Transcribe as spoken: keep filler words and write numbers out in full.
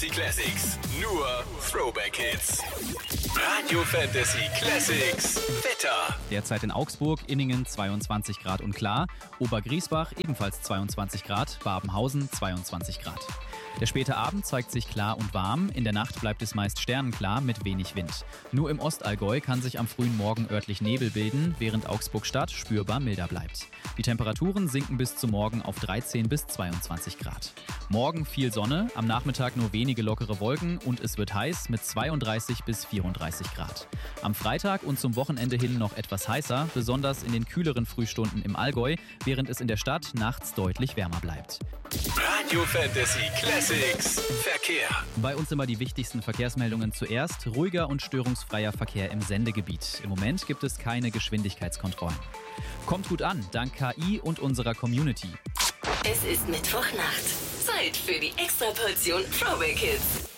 Fantasy Classics. Nur Throwback Hits. Radio Fantasy Classics. Wetter. Derzeit in Augsburg, Inningen zweiundzwanzig Grad und klar. Obergriesbach ebenfalls zweiundzwanzig Grad. Babenhausen zweiundzwanzig Grad. Der späte Abend zeigt sich klar und warm. In der Nacht bleibt es meist sternenklar mit wenig Wind. Nur im Ostallgäu kann sich am frühen Morgen örtlich Nebel bilden, während Augsburg-Stadt spürbar milder bleibt. Die Temperaturen sinken bis zum Morgen auf dreizehn bis zweiundzwanzig Grad. Morgen viel Sonne, am Nachmittag nur wenige lockere Wolken und es wird heiß mit zweiunddreißig bis vierunddreißig Grad. Am Freitag und zum Wochenende hin noch etwas heißer, besonders in den kühleren Frühstunden im Allgäu, während es in der Stadt nachts deutlich wärmer bleibt. Radio Fantasy Classics. Verkehr. Bei uns immer die wichtigsten Verkehrsmeldungen zuerst. Ruhiger und störungsfreier Verkehr im Sendegebiet. Im Moment gibt es keine Geschwindigkeitskontrollen. Kommt gut an, dank K I und unserer Community. Es ist Mittwochnacht. Zeit für die Extraportion Throwback Hits.